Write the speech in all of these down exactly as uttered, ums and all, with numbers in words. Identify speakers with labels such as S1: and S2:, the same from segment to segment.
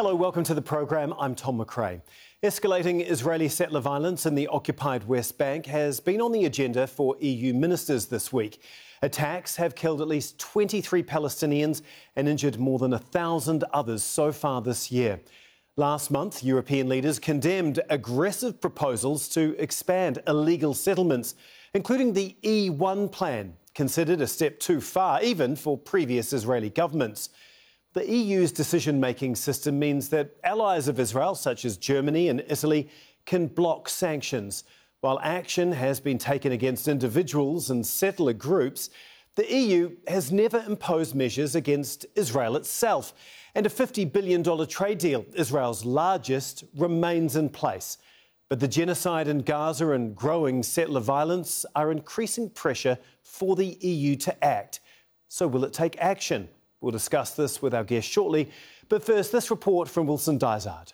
S1: Hello, welcome to the programme. I'm Tom McRae. Escalating Israeli settler violence in the occupied West Bank has been on the agenda for E U ministers this week. Attacks have killed at least twenty-three Palestinians and injured more than a thousand others so far this year. Last month, European leaders condemned aggressive proposals to expand illegal settlements, including the E one plan, considered a step too far even for previous Israeli governments. The E U's decision-making system means that allies of Israel, such as Germany and Italy, can block sanctions. While action has been taken against individuals and settler groups, the E U has never imposed measures against Israel itself. And a fifty billion dollars trade deal, Israel's largest, remains in place. But the genocide in Gaza and growing settler violence are increasing pressure for the E U to act. So will it take action? We'll discuss this with our guest shortly. But first, this report from Wilson Dysart.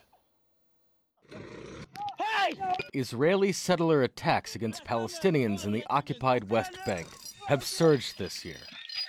S2: Israeli settler attacks against Palestinians in the occupied West Bank have surged this year.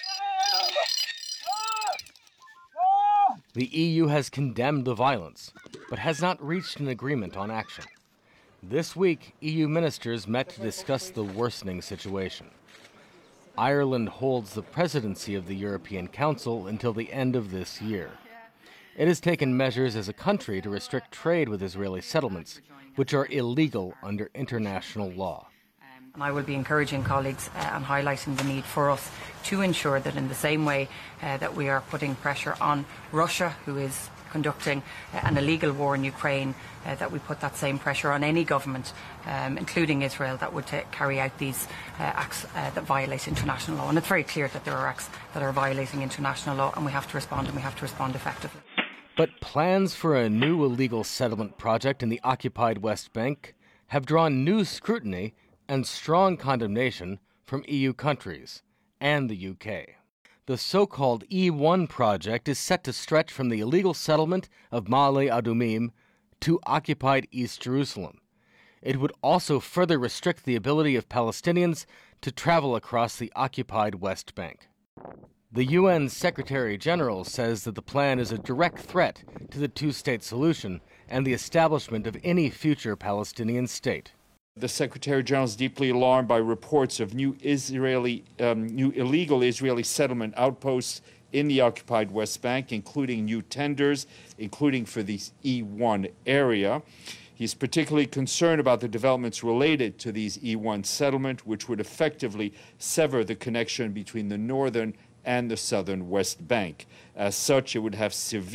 S2: The E U has condemned the violence, but has not reached an agreement on action. This week, E U ministers met to discuss the worsening situation. Ireland holds the presidency of the European Council until the end of this year. It has taken measures as a country to restrict trade with Israeli settlements, which are illegal under international law.
S3: And I will be encouraging colleagues uh, and highlighting the need for us to ensure that in the same way uh, that we are putting pressure on Russia, who is conducting uh, an illegal war in Ukraine, uh, that we put that same pressure on any government, um, including Israel, that would t- carry out these uh, acts uh, that violate international law. And it's very clear that there are acts that are violating international law, and we have to respond, and we have to respond effectively.
S2: But plans for a new illegal settlement project in the occupied West Bank have drawn new scrutiny and strong condemnation from E U countries and the U K. The so-called E one project is set to stretch from the illegal settlement of Ma'ale Adumim to occupied East Jerusalem. It would also further restrict the ability of Palestinians to travel across the occupied West Bank. The U N Secretary-General says that the plan is a direct threat to the two-state solution and the establishment of any future Palestinian state.
S4: The Secretary-General is deeply alarmed by reports of new Israeli, um, new illegal Israeli settlement outposts in the occupied West Bank, including new tenders, including for the E one area. He's particularly concerned about the developments related to these E one settlement, which would effectively sever the connection between the northern and the southern West Bank. As such, it would have severe